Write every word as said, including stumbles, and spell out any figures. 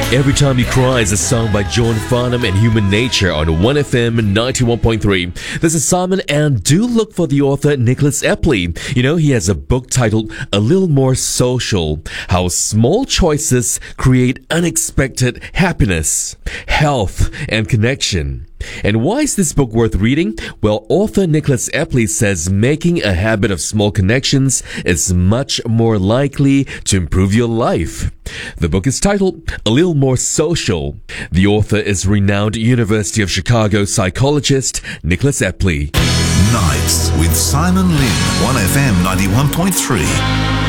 Every Time You Cry is a song by John Farnham and Human Nature on one F M ninety-one point three. This is Simon, and do look for the author Nicholas Epley. You know, he has a book titled A Little More Social: How Small Choices Create Unexpected Happiness, Health, and Connection. And why is this book worth reading? Well, author Nicholas Epley says making a habit of small connections is much more likely to improve your life. The book is titled A Little More Social. The author is renowned University of Chicago psychologist Nicholas Epley. Nights with Simon Lin, one F M ninety-one point three.